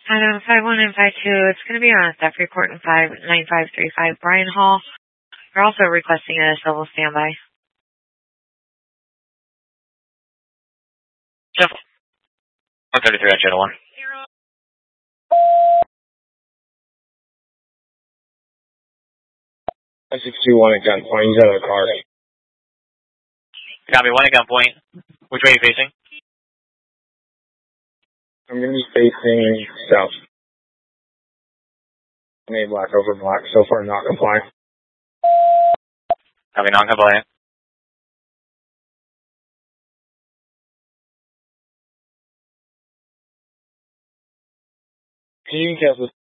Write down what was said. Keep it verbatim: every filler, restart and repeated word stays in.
Item five one and five two, it's going to be on a theft report in five nine five three five Bryan Hall. We're also requesting a civil standby. Yep. one thirty-three on channel one. five six two one at gunpoint, he's out of the car. Copy, one at gunpoint. Which way are you facing? I'm going to be facing south. Name black over black, so far not compliant. Copy, non-compliant. Can you cancel